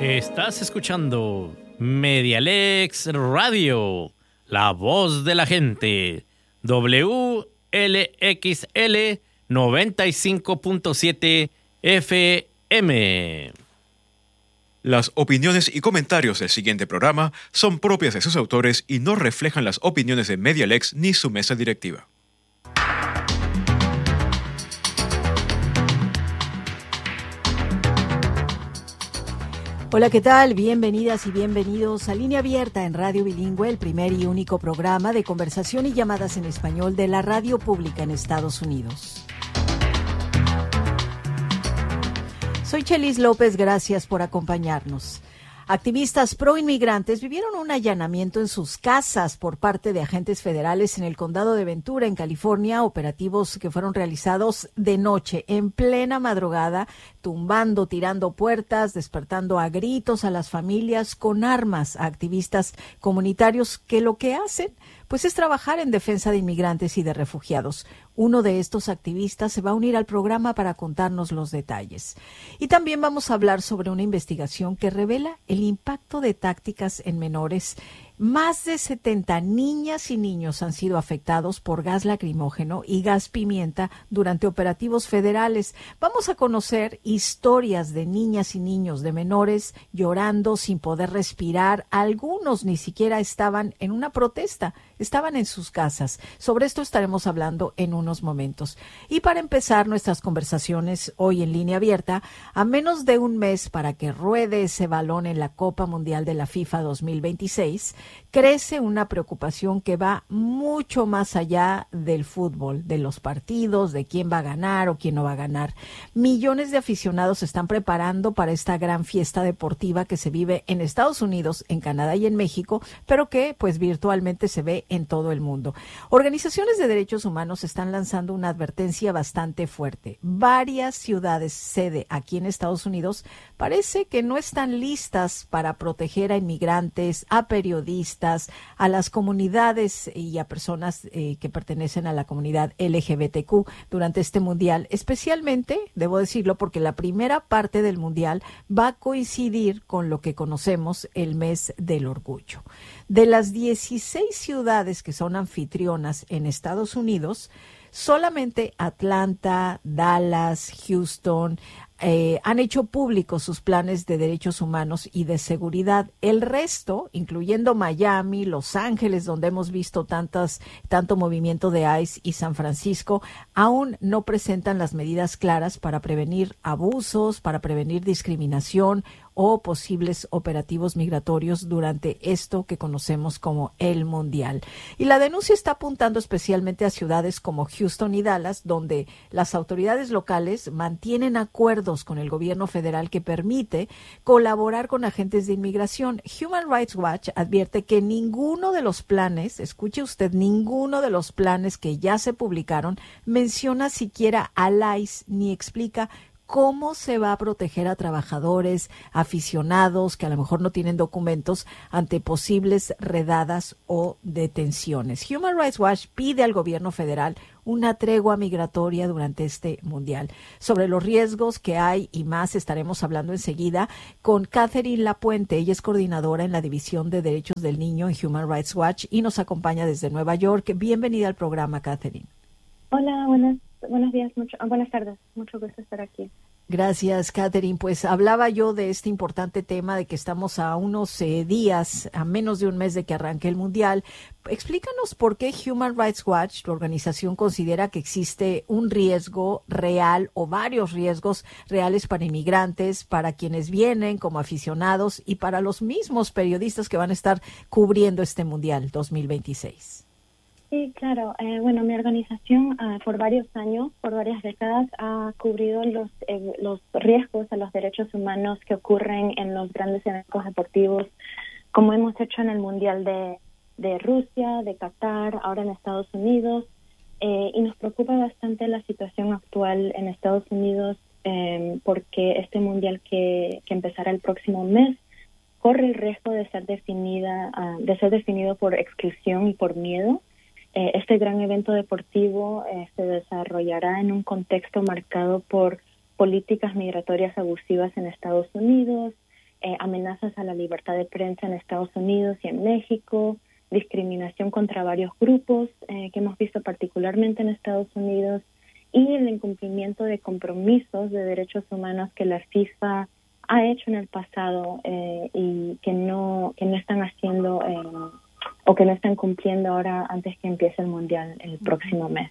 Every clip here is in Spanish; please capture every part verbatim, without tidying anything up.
Estás escuchando Medialex Radio, la voz de la gente, W L X L noventa y cinco punto siete F M. Las opiniones y comentarios del siguiente programa son propias de sus autores y no reflejan las opiniones de Medialex ni su mesa directiva. Hola, ¿qué tal? Bienvenidas y bienvenidos a Línea Abierta en Radio Bilingüe, el primer y único programa de conversación y llamadas en español de la radio pública en Estados Unidos. Soy Chelis López, gracias por acompañarnos. Activistas proinmigrantes vivieron un allanamiento en sus casas por parte de agentes federales en el condado de Ventura, en California, operativos que fueron realizados de noche, en plena madrugada, tumbando, tirando puertas, despertando a gritos a las familias con armas a activistas comunitarios que lo que hacen pues es trabajar en defensa de inmigrantes y de refugiados. Uno de estos activistas se va a unir al programa para contarnos los detalles. Y también vamos a hablar sobre una investigación que revela el impacto de tácticas en menores. Más de setenta niñas y niños han sido afectados por gas lacrimógeno y gas pimienta durante operativos federales. Vamos a conocer historias de niñas y niños, de menores llorando sin poder respirar. Algunos ni siquiera estaban en una protesta, estaban en sus casas. Sobre esto estaremos hablando en unos momentos. Y para empezar nuestras conversaciones hoy en Línea Abierta, a menos de un mes para que ruede ese balón en la Copa Mundial de la FIFA dos mil veintiséis, crece una preocupación que va mucho más allá del fútbol, de los partidos, de quién va a ganar o quién no va a ganar. Millones de aficionados se están preparando para esta gran fiesta deportiva que se vive en Estados Unidos, en Canadá y en México, pero que pues virtualmente se ve en todo el mundo. Organizaciones de derechos humanos están lanzando una advertencia bastante fuerte. Varias ciudades sede aquí en Estados Unidos parece que no están listas para proteger a inmigrantes, a periodistas, a las comunidades y a personas eh, que pertenecen a la comunidad L G B T Q durante este mundial, especialmente, debo decirlo, porque la primera parte del mundial va a coincidir con lo que conocemos el mes del orgullo. De las dieciséis ciudades que son anfitrionas en Estados Unidos, solamente Atlanta, Dallas, Houston, Eh, han hecho públicos sus planes de derechos humanos y de seguridad. El resto, incluyendo Miami, Los Ángeles, donde hemos visto tantas, tanto movimiento de ICE, y San Francisco, aún no presentan las medidas claras para prevenir abusos, para prevenir discriminación o posibles operativos migratorios durante esto que conocemos como el Mundial. Y la denuncia está apuntando especialmente a ciudades como Houston y Dallas, donde las autoridades locales mantienen acuerdos con el gobierno federal que permite colaborar con agentes de inmigración. Human Rights Watch advierte que ninguno de los planes, escuche usted, ninguno de los planes que ya se publicaron menciona siquiera al ICE ni explica cómo se va a proteger a trabajadores, aficionados que a lo mejor no tienen documentos ante posibles redadas o detenciones. Human Rights Watch pide al gobierno federal una tregua migratoria durante este mundial. Sobre los riesgos que hay y más estaremos hablando enseguida con Catherine Lapuente. Ella es coordinadora en la División de Derechos del Niño en Human Rights Watch y nos acompaña desde Nueva York. Bienvenida al programa, Catherine. Hola, buenas Buenos días, mucho, buenas tardes, mucho gusto estar aquí. Gracias, Catherine. Pues hablaba yo de este importante tema de que estamos a unos eh, días, a menos de un mes de que arranque el Mundial. Explícanos por qué Human Rights Watch, tu organización, considera que existe un riesgo real o varios riesgos reales para inmigrantes, para quienes vienen como aficionados y para los mismos periodistas que van a estar cubriendo este Mundial dos mil veintiséis. Sí, claro. Eh, bueno, mi organización uh, por varios años, por varias décadas, ha cubrido los eh, los riesgos a los derechos humanos que ocurren en los grandes eventos deportivos, como hemos hecho en el Mundial de, de Rusia, de Qatar, ahora en Estados Unidos, eh, y nos preocupa bastante la situación actual en Estados Unidos eh, porque este Mundial que, que empezará el próximo mes corre el riesgo de ser definida, uh, de ser definido por exclusión y por miedo. Eh, este gran evento deportivo eh, se desarrollará en un contexto marcado por políticas migratorias abusivas en Estados Unidos, eh, amenazas a la libertad de prensa en Estados Unidos y en México, discriminación contra varios grupos eh, que hemos visto particularmente en Estados Unidos, y el incumplimiento de compromisos de derechos humanos que la FIFA ha hecho en el pasado eh, y que no que no están haciendo eh, o que no están cumpliendo ahora antes que empiece el Mundial el próximo mes.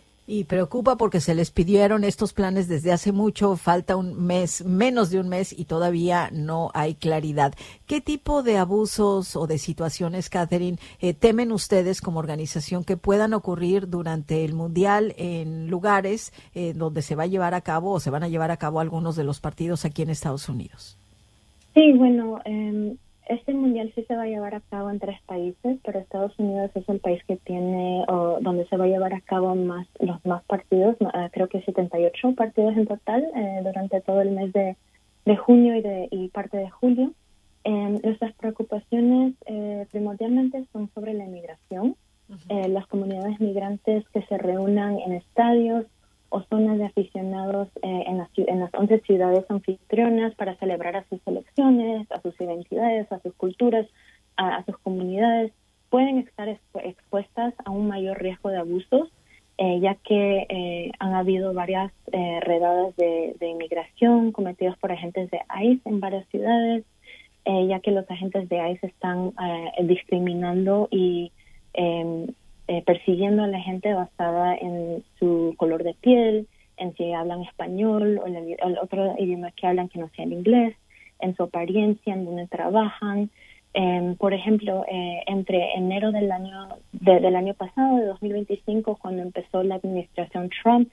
Y preocupa porque se les pidieron estos planes desde hace mucho, falta un mes, menos de un mes y todavía no hay claridad. ¿Qué tipo de abusos o de situaciones, Catherine, eh, temen ustedes como organización que puedan ocurrir durante el Mundial en lugares eh, donde se va a llevar a cabo o se van a llevar a cabo algunos de los partidos aquí en Estados Unidos? Sí, bueno, eh, este Mundial sí se va a llevar a cabo en tres países, pero Estados Unidos es el país que tiene, o donde se va a llevar a cabo más los más partidos, uh, creo que setenta y ocho partidos en total eh, durante todo el mes de, de junio y, de, y parte de julio. Eh, nuestras preocupaciones eh, primordialmente son sobre la inmigración, uh-huh. eh, las comunidades migrantes que se reúnan en estadios o zonas de aficionados eh, en, las, en las once ciudades anfitrionas para celebrar a sus selecciones, a sus identidades, a sus culturas, a, a sus comunidades, pueden estar expu- expuestas a un mayor riesgo de abusos, eh, ya que eh, han habido varias eh, redadas de, de inmigración cometidas por agentes de ICE en varias ciudades, eh, ya que los agentes de ICE están eh, discriminando y eh, Eh, persiguiendo a la gente basada en su color de piel, en si hablan español o el, el otro idioma que hablan que no sea el inglés, en su apariencia, en donde trabajan. Eh, por ejemplo, eh, entre enero del año de, del año pasado, de dos mil veinticinco, cuando empezó la administración Trump,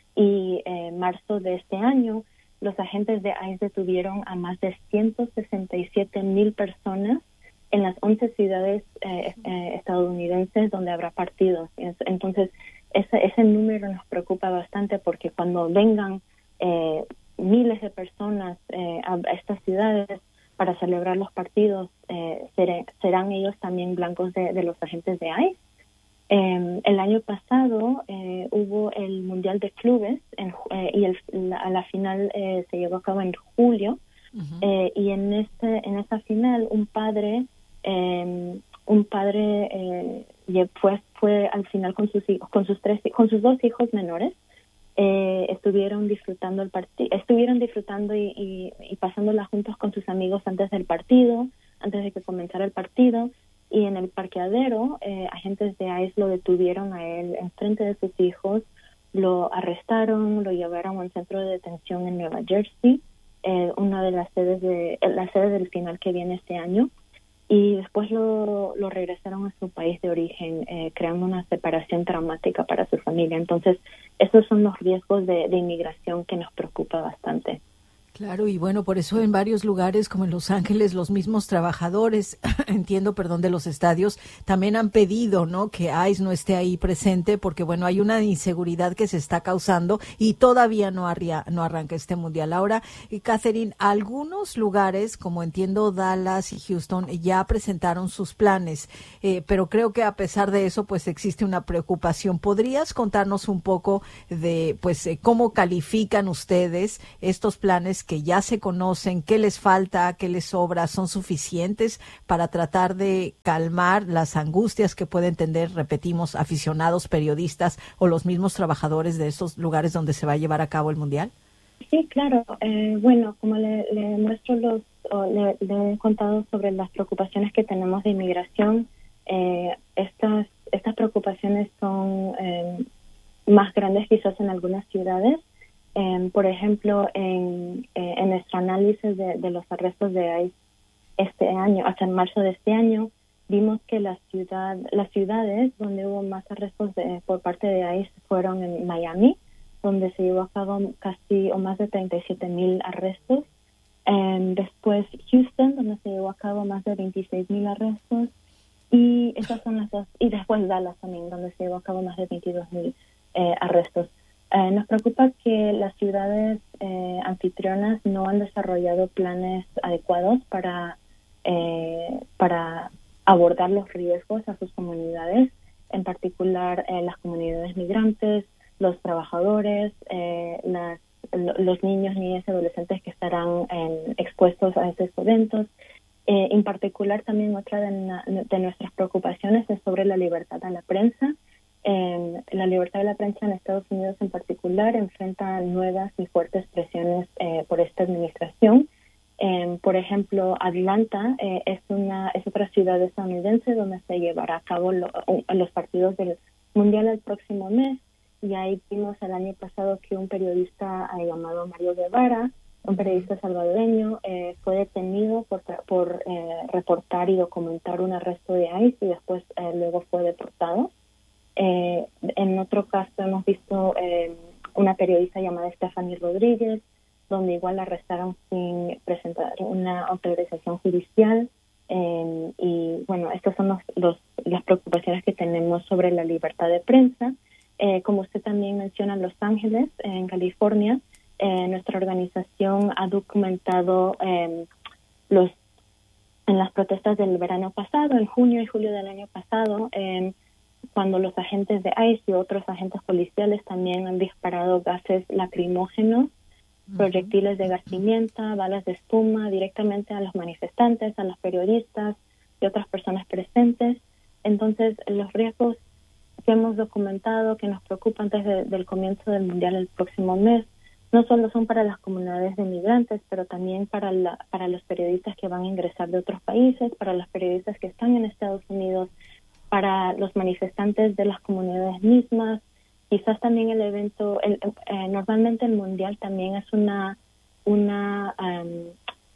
y eh, marzo de este año, los agentes de ICE detuvieron a más de ciento sesenta y siete mil personas en las once ciudades eh, eh, estadounidenses donde habrá partidos. Entonces, ese, ese número nos preocupa bastante porque cuando vengan eh, miles de personas eh, a, a estas ciudades para celebrar los partidos, eh, ser, serán ellos también blancos de, de los agentes de ICE. Eh, el año pasado eh, hubo el Mundial de Clubes en, eh, y el, la, la final eh, se llevó a cabo en julio. Uh-huh. eh, y en, este, en esa final un padre Eh, un padre eh, fue fue al final con sus hijos, con sus tres con sus dos hijos menores, eh, estuvieron disfrutando el partido estuvieron disfrutando y, y, y pasándola juntos con sus amigos antes del partido antes de que comenzara el partido, y en el parqueadero eh, agentes de ICE lo detuvieron a él enfrente de sus hijos, lo arrestaron, lo llevaron a un centro de detención en Nueva Jersey, eh, una de las sedes de la sede del final que viene este año. Y después lo, lo regresaron a su país de origen, eh, creando una separación traumática para su familia. Entonces, esos son los riesgos de, de inmigración que nos preocupa bastante. Claro, y bueno, por eso en varios lugares como en Los Ángeles, los mismos trabajadores, entiendo, perdón, de los estadios, también han pedido, ¿no?, que ICE no esté ahí presente, porque bueno, hay una inseguridad que se está causando y todavía no, arria, no arranca este mundial. Ahora, Catherine, algunos lugares, como entiendo Dallas y Houston, ya presentaron sus planes, eh, pero creo que a pesar de eso, pues existe una preocupación. ¿Podrías contarnos un poco de, pues, eh, cómo califican ustedes estos planes que ya se conocen, qué les falta, qué les sobra, son suficientes para tratar de calmar las angustias que pueden tener, repetimos, aficionados, periodistas o los mismos trabajadores de estos lugares donde se va a llevar a cabo el Mundial? Sí, claro. Eh, bueno, como le, le muestro los, o le, le he contado sobre las preocupaciones que tenemos de inmigración, eh, estas, estas preocupaciones son eh, más grandes quizás en algunas ciudades. Eh, por ejemplo, en, eh, en nuestro análisis de, de los arrestos de ICE este año, hasta en marzo de este año, vimos que la ciudad, las ciudades donde hubo más arrestos de, por parte de ICE fueron en Miami, donde se llevó a cabo casi o más de treinta y siete mil arrestos. Eh, después Houston, donde se llevó a cabo más de veintiséis mil arrestos. Y esas son las dos. Y después Dallas también, donde se llevó a cabo más de veintidós mil eh, arrestos. Eh, nos preocupa que las ciudades eh, anfitrionas no han desarrollado planes adecuados para, eh, para abordar los riesgos a sus comunidades, en particular eh, las comunidades migrantes, los trabajadores, eh, las, los niños, niñas y adolescentes que estarán eh, expuestos a estos eventos. Eh, en particular, también otra de, na, de nuestras preocupaciones es sobre la libertad de la prensa. Eh, la libertad de la prensa en Estados Unidos en particular enfrenta nuevas y fuertes presiones eh, por esta administración. Eh, por ejemplo, Atlanta eh, es una es otra ciudad estadounidense donde se llevará a cabo lo, los partidos del Mundial el próximo mes, y ahí vimos el año pasado que un periodista eh, llamado Mario Guevara, un periodista salvadoreño, eh, fue detenido por, por eh, reportar y documentar un arresto de ICE y después eh, luego fue deportado. Eh, en otro caso hemos visto eh, una periodista llamada Stephanie Rodríguez, donde igual la arrestaron sin presentar una autorización judicial. Eh, y bueno, estas son los, los, las preocupaciones que tenemos sobre la libertad de prensa. Eh, como usted también menciona, en Los Ángeles, en California, eh, nuestra organización ha documentado eh, los en las protestas del verano pasado, en junio y julio del año pasado, eh, cuando los agentes de ICE y otros agentes policiales también han disparado gases lacrimógenos, proyectiles de gas pimienta, balas de espuma directamente a los manifestantes, a los periodistas y otras personas presentes. Entonces, los riesgos que hemos documentado, que nos preocupan desde el comienzo del Mundial el próximo mes, no solo son para las comunidades de migrantes, pero también para, la, para los periodistas que van a ingresar de otros países, para los periodistas que están en Estados Unidos, para los manifestantes de las comunidades mismas. Quizás también el evento, el, eh, normalmente el Mundial también es una, una um,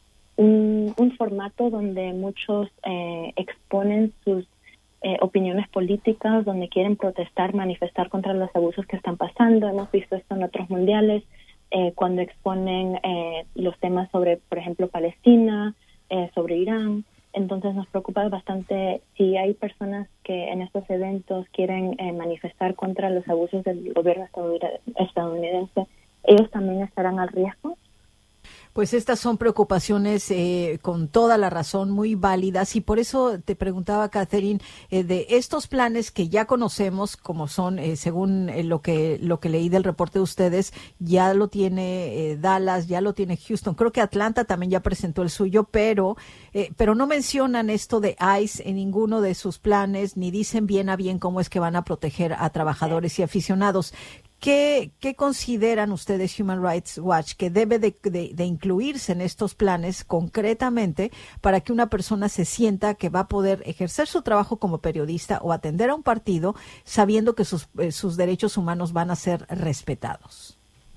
un, un formato donde muchos eh, exponen sus eh, opiniones políticas, donde quieren protestar, manifestar contra los abusos que están pasando. Hemos visto esto en otros mundiales, eh, cuando exponen eh, los temas sobre, por ejemplo, Palestina, eh, sobre Irán. Entonces nos preocupa bastante si hay personas que en estos eventos quieren eh, manifestar contra los abusos del gobierno estadounidense, ellos también estarán al riesgo. Pues estas son preocupaciones eh, con toda la razón muy válidas, y por eso te preguntaba, Catherine, eh, de estos planes que ya conocemos, como son, eh, según eh, lo que lo que leí del reporte de ustedes, ya lo tiene eh, Dallas, ya lo tiene Houston, creo que Atlanta también ya presentó el suyo, pero eh, pero no mencionan esto de ICE en ninguno de sus planes, ni dicen bien a bien cómo es que van a proteger a trabajadores y aficionados. ¿Qué, ¿Qué consideran ustedes, Human Rights Watch, que debe de, de, de incluirse en estos planes concretamente para que una persona se sienta que va a poder ejercer su trabajo como periodista o atender a un partido sabiendo que sus, eh, sus derechos humanos van a ser respetados?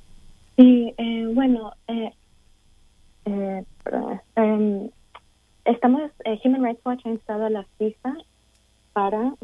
Sí, eh, bueno, eh, eh, eh, estamos, eh, Human Rights Watch ha instado a la FIFA para...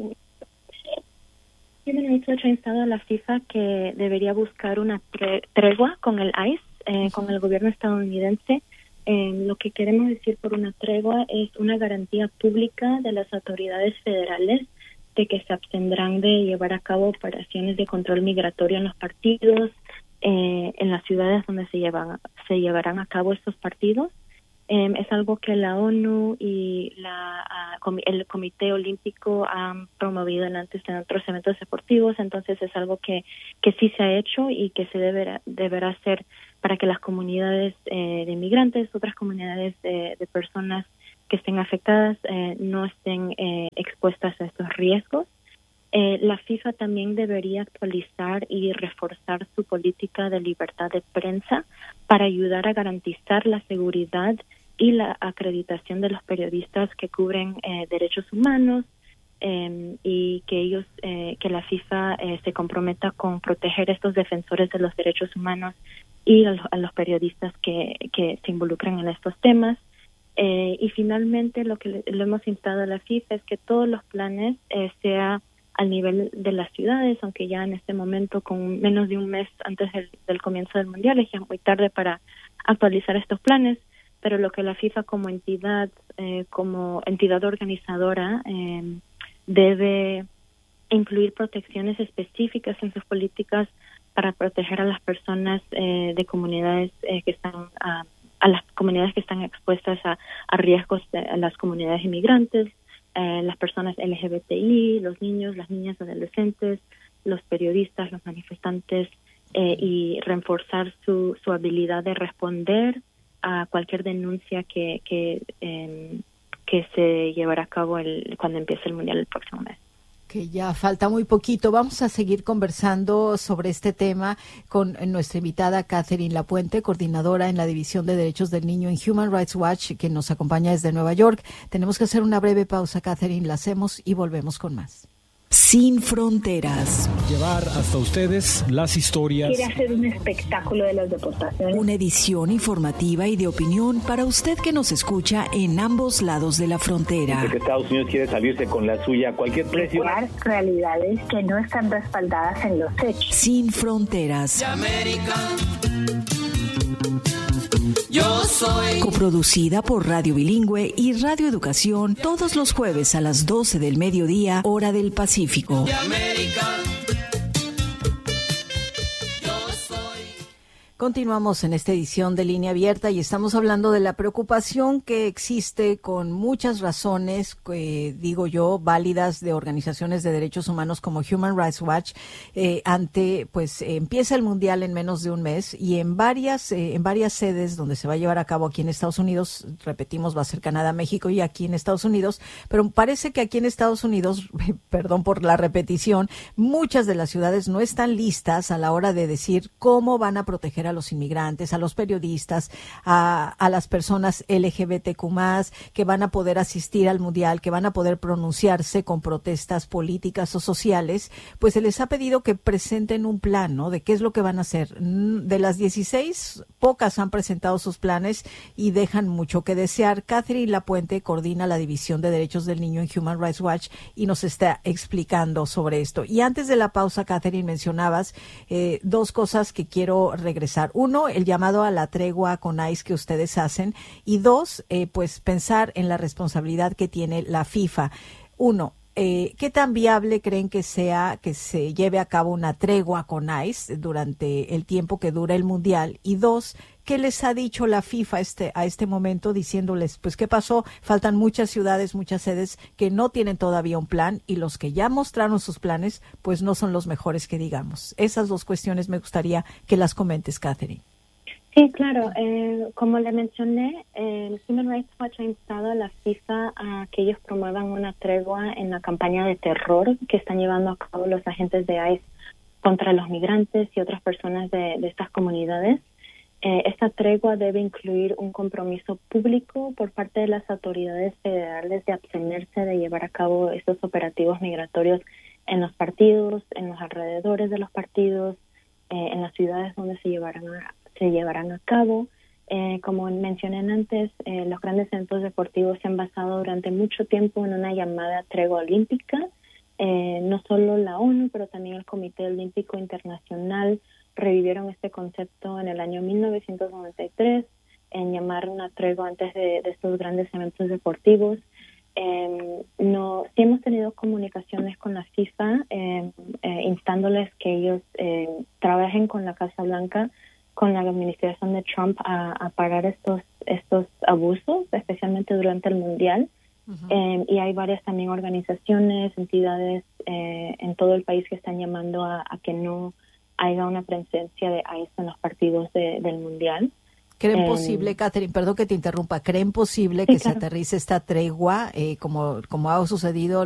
Human Rights Watch ha instado a la FIFA que debería buscar una tre- tregua con el ICE, eh, uh-huh. con el gobierno estadounidense. Eh, lo que queremos decir por una tregua es una garantía pública de las autoridades federales de que se abstendrán de llevar a cabo operaciones de control migratorio en los partidos, eh, en las ciudades donde se llevan se llevarán a cabo estos partidos. Eh, es algo que la ONU y la, uh, com- el Comité Olímpico han promovido en antes en otros eventos deportivos, entonces es algo que, que sí se ha hecho y que se deberá, deberá hacer para que las comunidades eh, de inmigrantes, otras comunidades de, de personas que estén afectadas, eh, no estén eh, expuestas a estos riesgos. Eh, la FIFA también debería actualizar y reforzar su política de libertad de prensa para ayudar a garantizar la seguridad y la acreditación de los periodistas que cubren eh, derechos humanos, eh, y que ellos, eh, que la FIFA eh, se comprometa con proteger a estos defensores de los derechos humanos y a los, a los periodistas que, que se involucran en estos temas. Eh, y finalmente lo que le, lo hemos instado a la FIFA es que todos los planes eh, sea al nivel de las ciudades, aunque ya en este momento, con menos de un mes antes del, del comienzo del Mundial, es ya muy tarde para actualizar estos planes, pero lo que la FIFA como entidad, eh, como entidad organizadora, eh, debe incluir protecciones específicas en sus políticas para proteger a las personas eh, de comunidades eh, que están a, a las comunidades que están expuestas a, a riesgos de a las comunidades inmigrantes, eh, las personas L G B T I, los niños, las niñas, adolescentes, los periodistas, los manifestantes eh, y reforzar su, su habilidad de responder a cualquier denuncia que que, eh, que se llevará a cabo el, cuando empiece el Mundial el próximo mes. Que ya falta muy poquito. Vamos a seguir conversando sobre este tema con nuestra invitada Catherine Lapuente, coordinadora en la División de Derechos del Niño en Human Rights Watch, que nos acompaña desde Nueva York. Tenemos que hacer una breve pausa, Catherine, la hacemos y volvemos con más. Sin fronteras. Llevar hasta ustedes las historias. Quiere hacer un espectáculo de las deportaciones. Una edición informativa y de opinión para usted que nos escucha en ambos lados de la frontera. Porque Estados Unidos quiere salirse con la suya a cualquier precio. Realidades que no están respaldadas en los hechos. Sin fronteras. De América. Yo soy. Coproducida por Radio Bilingüe y Radio Educación todos los jueves a las doce del mediodía, hora del Pacífico. De América. Continuamos en esta edición de Línea Abierta y estamos hablando de la preocupación que existe con muchas razones, eh, digo yo, válidas de organizaciones de derechos humanos como Human Rights Watch, eh, ante, pues, eh, empieza el Mundial en menos de un mes y en varias, eh, en varias sedes donde se va a llevar a cabo aquí en Estados Unidos, repetimos, va a ser Canadá, México y aquí en Estados Unidos, pero parece que aquí en Estados Unidos, perdón por la repetición, muchas de las ciudades no están listas a la hora de decir cómo van a proteger a los inmigrantes, a los periodistas, a, a las personas L G B T Q más, que van a poder asistir al Mundial, que van a poder pronunciarse con protestas políticas o sociales, pues se les ha pedido que presenten un plan, ¿no? De qué es lo que van a hacer. De las dieciséis, pocas han presentado sus planes y dejan mucho que desear. Catherine Lapuente coordina la División de Derechos del Niño en Human Rights Watch y nos está explicando sobre esto. Y antes de la pausa, Catherine, mencionabas eh, dos cosas que quiero regresar. Uno, el llamado a la tregua con ICE que ustedes hacen y dos, eh, pues pensar en la responsabilidad que tiene la FIFA. Uno, eh, ¿qué tan viable creen que sea que se lleve a cabo una tregua con ICE durante el tiempo que dura el Mundial? Y dos, ¿qué les ha dicho la FIFA este, a este momento diciéndoles, pues, qué pasó? Faltan muchas ciudades, muchas sedes que no tienen todavía un plan y los que ya mostraron sus planes, pues no son los mejores que digamos. Esas dos cuestiones me gustaría que las comentes, Catherine. Sí, claro. Eh, como le mencioné, el Human Rights Watch ha instado a la FIFA a que ellos promuevan una tregua en la campaña de terror que están llevando a cabo los agentes de ICE contra los migrantes y otras personas de, de estas comunidades. Eh, esta tregua debe incluir un compromiso público por parte de las autoridades federales de abstenerse de llevar a cabo estos operativos migratorios en los partidos, en los alrededores de los partidos, eh, en las ciudades donde se llevarán a, se llevarán a cabo. Eh, como mencioné antes, eh, los grandes eventos deportivos se han basado durante mucho tiempo en una llamada tregua olímpica. Eh, no solo la ONU, pero también el Comité Olímpico Internacional revivieron este concepto en el año mil novecientos noventa y tres, en llamar una tregua antes de, de estos grandes eventos deportivos. Eh, no, sí hemos tenido comunicaciones con la FIFA, eh, eh, instándoles que ellos eh, trabajen con la Casa Blanca, con la administración de Trump a, a parar estos, estos abusos, especialmente durante el Mundial. Uh-huh. Eh, y hay varias también organizaciones, entidades eh, en todo el país que están llamando a, a que no haya una presencia de ICE en los partidos de, del Mundial. ¿Creen eh, posible, Catherine, perdón que te interrumpa, creen posible sí, que claro. se aterrice esta tregua, eh, como, como ha sucedido